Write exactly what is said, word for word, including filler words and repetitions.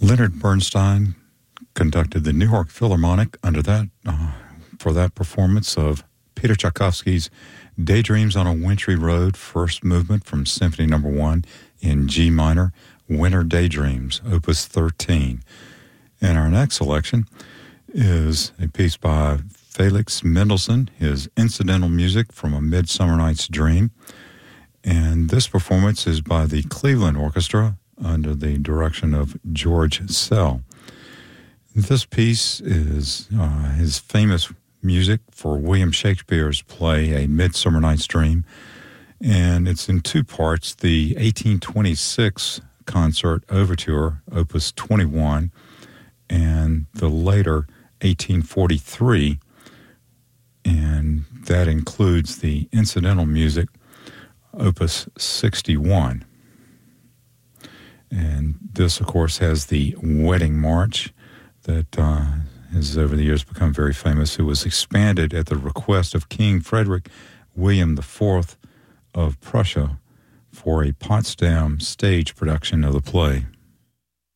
Leonard Bernstein conducted the New York Philharmonic under that uh, for that performance of Peter Tchaikovsky's Daydreams on a Wintry Road, first movement from Symphony Number One in G minor, Winter Daydreams, Opus thirteen. And our next selection is a piece by Felix Mendelssohn, his incidental music from A Midsummer Night's Dream. And this performance is by the Cleveland Orchestra under the direction of George Sell. This piece is uh, his famous music for William Shakespeare's play A Midsummer Night's Dream, and it's in two parts: the eighteen twenty-six Concert Overture, Opus twenty-one, and the later eighteen forty-three, and that includes the incidental music, Opus sixty-one. And this, of course, has the Wedding March that uh, has over the years become very famous. It was expanded at the request of King Frederick William the Fourth of Prussia for a Potsdam stage production of the play.